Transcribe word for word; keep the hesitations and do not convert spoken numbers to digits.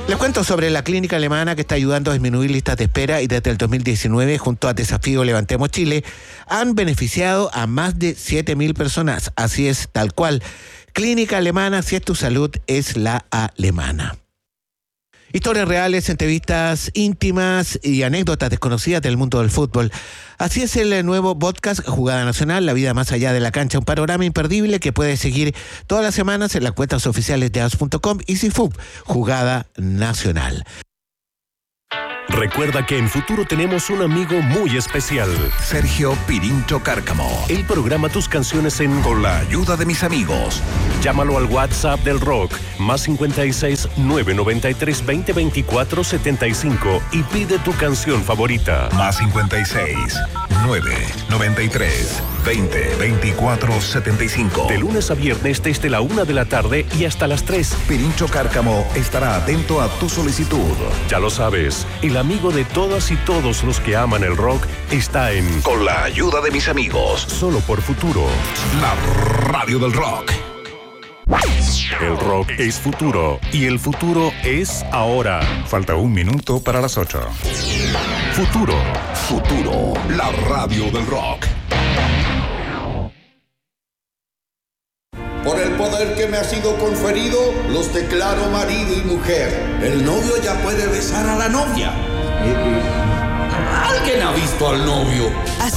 Les cuento sobre la clínica alemana que está ayudando a disminuir listas de espera y desde el dos mil diecinueve, junto a Desafío Levantemos Chile, han beneficiado a más de siete mil personas. Así es, tal cual. Clínica Alemana, si es tu salud, es la alemana. Historias reales, entrevistas íntimas y anécdotas desconocidas del mundo del fútbol. Así es el nuevo podcast Jugada Nacional, la vida más allá de la cancha, un panorama imperdible que puedes seguir todas las semanas en las cuentas oficiales de A S punto com y Cifub, Jugada Nacional. Recuerda que en Futuro tenemos un amigo muy especial. Sergio Pirincho Cárcamo. Él programa tus canciones en Con la ayuda de mis amigos. Llámalo al WhatsApp del rock, más cincuenta y seis, nueve noventa y tres, veinte, veinticuatro, setenta y cinco y pide tu canción favorita. Más cincuenta y seis, nueve noventa y tres, veinte, veinticuatro, setenta y cinco. De lunes a viernes desde la una de la tarde y hasta las tres. Pirincho Cárcamo estará atento a tu solicitud. Ya lo sabes, el amigo de todas y todos los que aman el rock está en Con la ayuda de mis amigos. Solo por Futuro. La radio del rock. El rock es futuro y el futuro es ahora. Falta un minuto para las ocho. Futuro. Futuro, la radio del rock. Por el poder que me ha sido conferido, los declaro marido y mujer. El novio ya puede besar a la novia. ¿Alguien ha visto al novio? Así